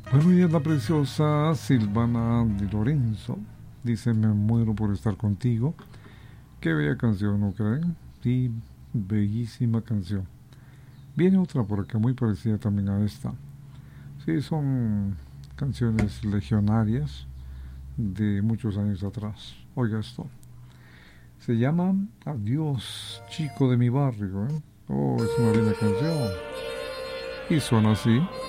Bueno, y es la preciosa Silvana Di Lorenzo. Dice, me muero por estar contigo. Qué bella canción, ¿no creen? Sí, bellísima canción. Viene otra por acá muy parecida también a esta. Sí, son canciones legionarias de muchos años atrás. Oiga esto. Se llama Adiós, chico de mi barrio. ¿Eh? Oh, es una linda canción. Y suena así.